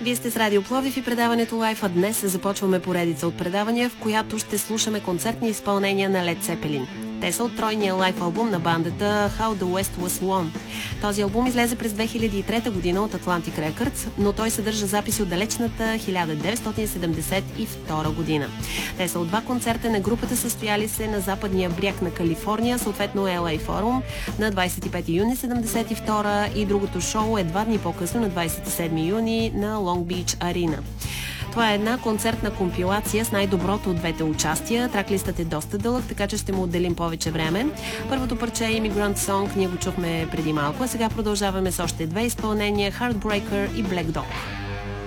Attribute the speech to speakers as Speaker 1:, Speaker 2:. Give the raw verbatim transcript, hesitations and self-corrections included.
Speaker 1: Вие сте с Радио Пловдив и предаването Лайф, а днес започваме поредица от предавания, в която ще слушаме концертни изпълнения на Led Zeppelin. Те са от тройния лайф албум на бандата How the West Was Won. Този албум излезе през две хиляди и трета година от Atlantic Records, но той съдържа записи от далечната хиляда деветстотин седемдесет и втора година. Те са от два концерта на групата, състояли се на западния бряг на Калифорния, съответно Ел Ей Forum на двадесет и пети юни седемдесет и втора и другото шоу е два дни по-късно на двадесет и седми юни на Лонг Бич Арена. Това е една концертна компилация с най-доброто от двете участия. Траклистът е доста дълъг, така че ще му отделим повече време. Първото парче е Immigrant Song, ние го чухме преди малко, а сега продължаваме с още две изпълнения, Heartbreaker и Black Dog.